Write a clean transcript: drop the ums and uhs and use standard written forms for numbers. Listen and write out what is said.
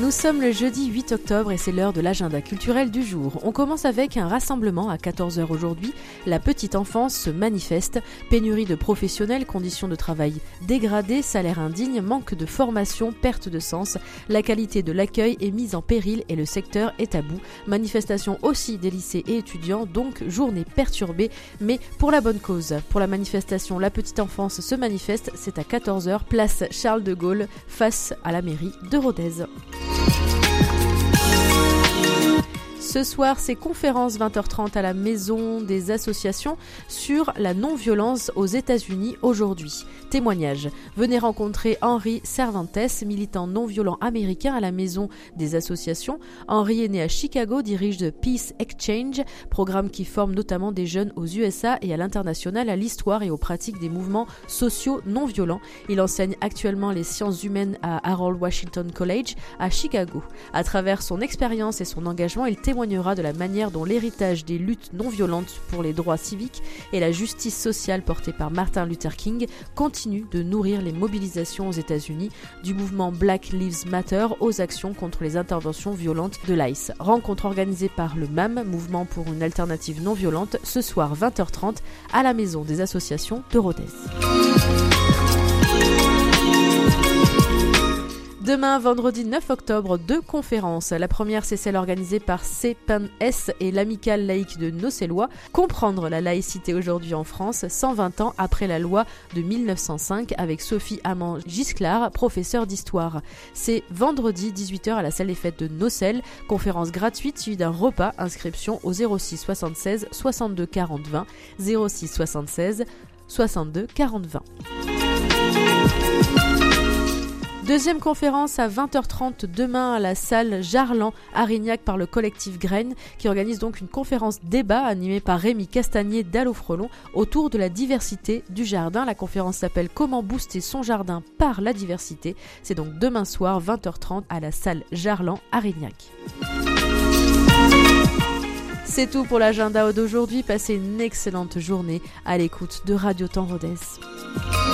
Nous sommes le jeudi 8 octobre et c'est l'heure de l'agenda culturel du jour. On commence avec un rassemblement à 14h aujourd'hui. La petite enfance se manifeste. Pénurie de professionnels, conditions de travail dégradées, salaire indigne, manque de formation, perte de sens. La qualité de l'accueil est mise en péril et le secteur est à bout. Manifestation aussi des lycées et étudiants, donc journée perturbée, mais pour la bonne cause. Pour la manifestation La petite enfance se manifeste, c'est à 14h, place Charles de Gaulle, face à la mairie de Rodez. Ce soir, c'est conférence 20h30 à la Maison des associations sur la non-violence aux États-Unis aujourd'hui. Témoignage. Venez rencontrer Henry Cervantes, militant non-violent américain à la Maison des associations. Henry est né à Chicago, dirige The Peace Exchange, programme qui forme notamment des jeunes aux USA et à l'international à l'histoire et aux pratiques des mouvements sociaux non-violents. Il enseigne actuellement les sciences humaines à Harold Washington College à Chicago. À travers son expérience et son engagement, il témoignera de la manière dont l'héritage des luttes non violentes pour les droits civiques et la justice sociale portée par Martin Luther King continue de nourrir les mobilisations aux États-Unis, du mouvement Black Lives Matter aux actions contre les interventions violentes de l'ICE. Rencontre organisée par le MAM, Mouvement pour une alternative non violente, ce soir 20h30 à la Maison des associations de Rodez. Demain, vendredi 9 octobre, 2 conférences. La première, c'est celle organisée par CPENS et l'Amicale laïque de Nocélois. Comprendre la laïcité aujourd'hui en France, 120 ans après la loi de 1905, avec Sophie Amand-Gisclard, professeure d'histoire. C'est vendredi 18h à la salle des fêtes de Nocelles. Conférence gratuite suivie d'un repas. Inscription au 06 76 62 40 20. 06 76 62 40 20. Deuxième conférence à 20h30 demain à la salle Jarlan à Rignac par le collectif Graines qui organise donc une conférence débat animée par Rémi Castagnier d'Allofrelon autour de la diversité du jardin. La conférence s'appelle Comment booster son jardin par la diversité. C'est donc demain soir 20h30 à la salle Jarlan à Rignac. C'est tout pour l'agenda d'aujourd'hui. Passez une excellente journée à l'écoute de Radio Temps Rodez.